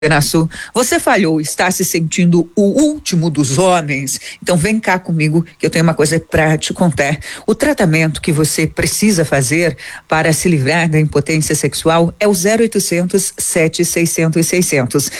Sul, você falhou, está se sentindo o último dos homens? Então vem cá comigo que eu tenho uma coisa para te contar. O tratamento que você precisa fazer para se livrar da impotência sexual é o 0800 7600 600.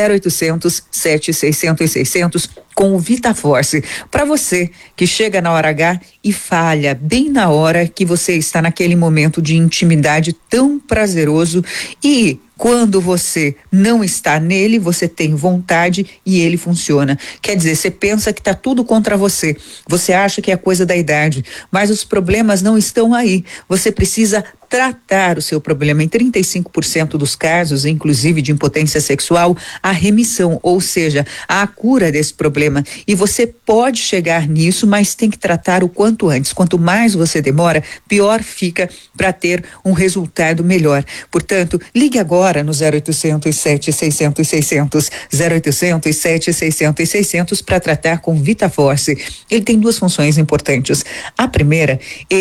0800 7600 600 com o VitaForce. Para você que chega na hora H e falha bem na hora que você está naquele momento de intimidade tão prazeroso e quando você não está nele, você tem vontade e ele funciona. Quer dizer, você pensa que está tudo contra você. Você acha que é coisa da idade, mas os problemas não estão aí. Você precisa tratar o seu problema. Em 35% dos casos, inclusive de impotência sexual, há remissão, ou seja, há a cura desse problema. E você pode chegar nisso, mas tem que tratar o quanto antes. Quanto mais você demora, pior fica para ter um resultado melhor. Portanto, ligue agora no 0800 7600 600, 0800 7600 600 para tratar com VitaForce. Ele tem duas funções importantes. A primeira,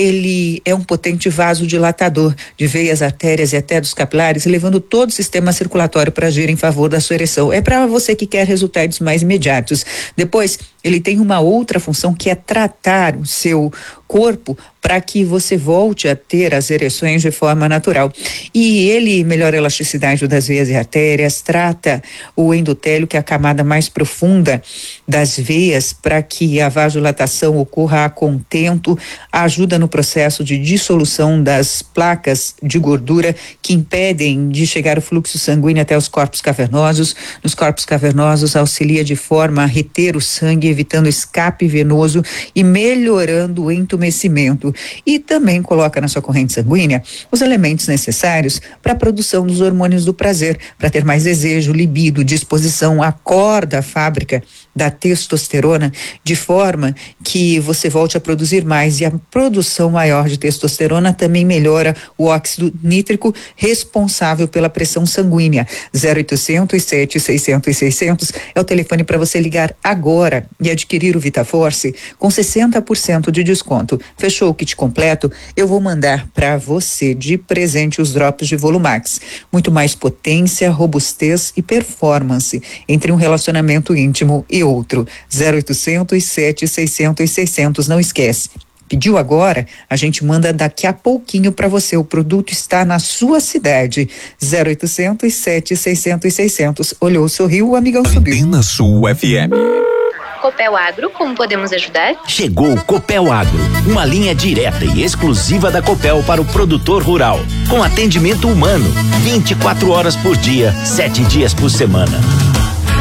ele é um potente vasodilatador de veias, artérias e até dos capilares, levando todo o sistema circulatório para agir em favor da sua ereção. É para você que quer resultados mais imediatos. Depois, ele tem uma outra função que é tratar o seu corpo para que você volte a ter as ereções de forma natural. E ele melhora a elasticidade das veias e artérias, trata o endotélio, que é a camada mais profunda das veias, para que a vasodilatação ocorra a contento, ajuda no processo de dissolução das placas de gordura que impedem de chegar o fluxo sanguíneo até os corpos cavernosos. Nos corpos cavernosos auxilia de forma a reter o sangue, evitando escape venoso e melhorando o entumecimento. E também coloca na sua corrente sanguínea os elementos necessários para a produção dos hormônios do prazer, para ter mais desejo, libido, disposição, acorda a fábrica da testosterona de forma que você volte a produzir mais, e a produção maior de testosterona também melhora o óxido nítrico, responsável pela pressão sanguínea. 0800 7600 600 é o telefone para você ligar agora e adquirir o VitaForce com 60% de desconto. Fechou o kit completo? Eu vou mandar para você de presente os drops de Volumax. Muito mais potência, robustez e performance entre um relacionamento íntimo e outro. 0800 7600 600. Não esquece. Pediu agora, a gente manda daqui a pouquinho para você. O produto está na sua cidade. 0800 7600 600. Olhou, sorriu, o amigão subiu. Antena Sul FM. Copel Agro, como podemos ajudar? Chegou o Copel Agro, uma linha direta e exclusiva da Copel para o produtor rural, com atendimento humano, 24 horas por dia, 7 dias por semana.